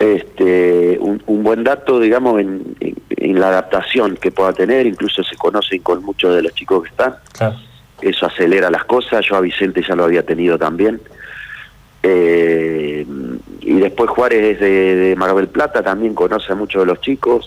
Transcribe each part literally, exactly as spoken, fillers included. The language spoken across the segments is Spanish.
este, un, un buen dato, digamos, en, en, en la adaptación que pueda tener. Incluso se conocen con muchos de los chicos que están. Claro. Eso acelera las cosas. Yo a Vicente ya lo había tenido también. Eh, y después Juárez es de, de Mar del Plata, también conoce a muchos de los chicos.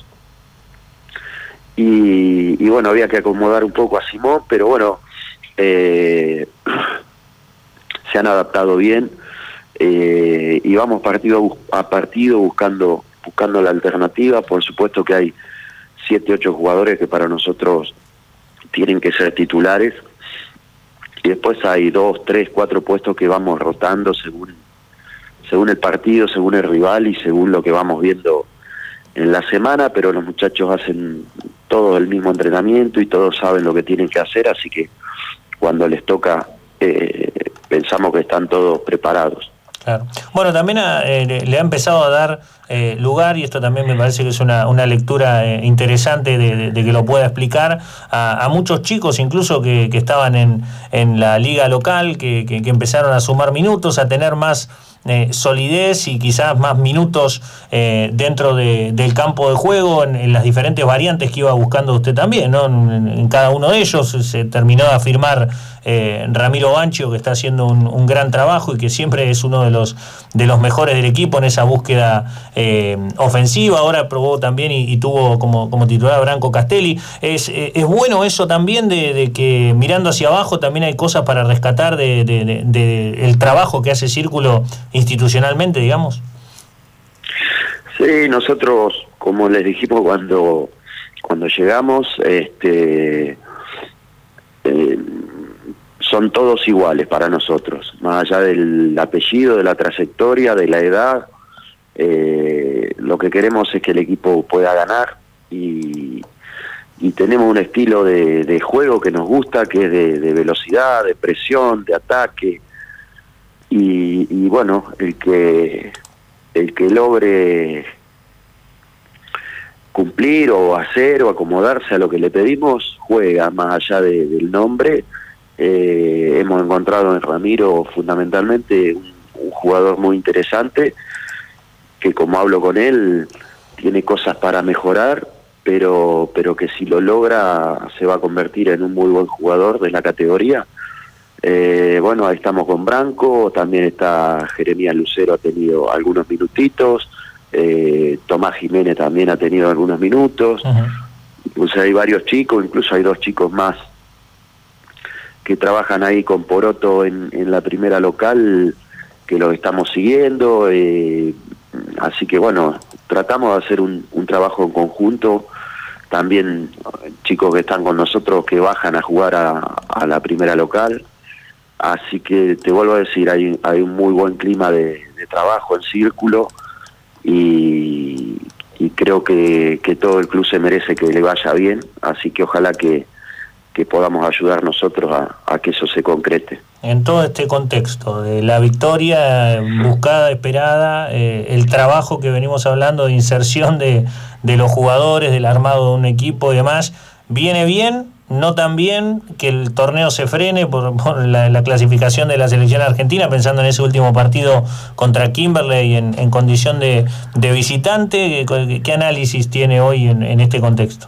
Y, y bueno, había que acomodar un poco a Simón, pero bueno, eh, se han adaptado bien, eh, y vamos partido a partido buscando buscando la alternativa. Por supuesto que hay siete, ocho jugadores que para nosotros tienen que ser titulares, y después hay dos, tres, cuatro puestos que vamos rotando según según el partido, según el rival y según lo que vamos viendo en la semana, pero los muchachos hacen todo el mismo entrenamiento y todos saben lo que tienen que hacer, así que cuando les toca eh, pensamos que están todos preparados. Claro. Bueno, también a, eh, le ha empezado a dar eh, lugar, y esto también me parece que es una, una lectura eh, interesante de, de, de que lo pueda explicar, a, a muchos chicos incluso que, que estaban en, en la liga local, que, que, que empezaron a sumar minutos, a tener más eh, solidez y quizás más minutos eh, dentro de, del campo de juego, en, en las diferentes variantes que iba buscando usted también, ¿no? En, en cada uno de ellos se terminó de afirmar eh, Ramiro Banchio, que está haciendo un, un gran trabajo y que siempre es uno de los, de los mejores del equipo en esa búsqueda eh, ofensiva. Ahora probó también y, y tuvo como, como titular a Branco Castelli. Es, eh, es bueno eso también de, de que mirando hacia abajo también hay cosas para rescatar de, de, de, de el trabajo que hace Círculo institucionalmente, digamos. Sí, nosotros, como les dijimos cuando cuando llegamos, este eh, son todos iguales para nosotros, más allá del apellido, de la trayectoria, de la edad. Eh, lo que queremos es que el equipo pueda ganar, y, y tenemos un estilo de, de juego que nos gusta, que es de, de velocidad, de presión, de ataque. Y, y bueno, el que el que logre cumplir o hacer o acomodarse a lo que le pedimos, juega, más allá de, del nombre. Eh, hemos encontrado en Ramiro fundamentalmente un, un jugador muy interesante, que como hablo con él, tiene cosas para mejorar, pero, pero que si lo logra se va a convertir en un muy buen jugador de la categoría. Eh, bueno, ahí estamos con Branco, también está Jeremías Lucero, ha tenido algunos minutitos, eh, Tomás Jiménez también ha tenido algunos minutos. Uh-huh. O sea, hay varios chicos, incluso hay dos chicos más que trabajan ahí con Poroto en, en la primera local, que los estamos siguiendo, eh, así que bueno, tratamos de hacer un, un trabajo en conjunto. También chicos que están con nosotros que bajan a jugar a, a la primera local. Así que te vuelvo a decir, hay, hay un muy buen clima de, de trabajo en Círculo, y, y creo que, que todo el club se merece que le vaya bien, así que ojalá que, que podamos ayudar nosotros a, a que eso se concrete. En todo este contexto de la victoria buscada, esperada, eh, el trabajo que venimos hablando de inserción de, de los jugadores, del armado de un equipo y demás, ¿viene bien? No tan bien, que el torneo se frene por, por la, la clasificación de la selección argentina, pensando en ese último partido contra Kimberley en, en condición de, de visitante. ¿Qué, qué análisis tiene hoy en, en este contexto?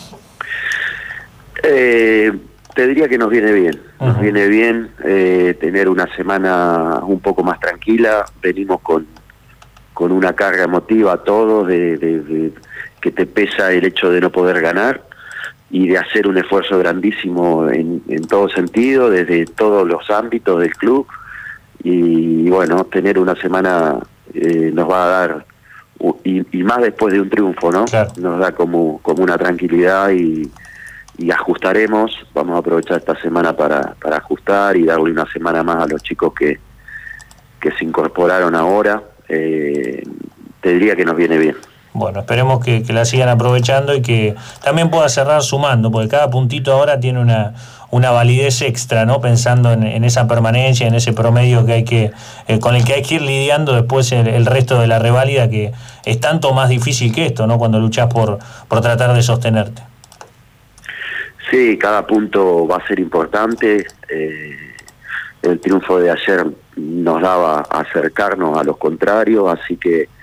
Eh, te diría que nos viene bien, nos uh-huh. viene bien eh, tener una semana un poco más tranquila. Venimos con, con una carga emotiva todos, de, de, de que te pesa el hecho de no poder ganar, y de hacer un esfuerzo grandísimo en, en todo sentido, desde todos los ámbitos del club. Y bueno, tener una semana eh, nos va a dar, y, y más después de un triunfo, ¿no? Claro. Nos da como, como una tranquilidad, y, y ajustaremos. Vamos a aprovechar esta semana para, para ajustar y darle una semana más a los chicos que, que se incorporaron ahora. Eh, te diría que nos viene bien. Bueno, esperemos que, que la sigan aprovechando y que también pueda cerrar sumando, porque cada puntito ahora tiene una, una validez extra, ¿no? Pensando en, en esa permanencia, en ese promedio que hay que eh, con el que hay que ir lidiando después el, el resto de la reválida, que es tanto más difícil que esto, ¿no? Cuando luchás por, por tratar de sostenerte. Sí, cada punto va a ser importante. Eh, el triunfo de ayer nos daba acercarnos a los contrarios, así que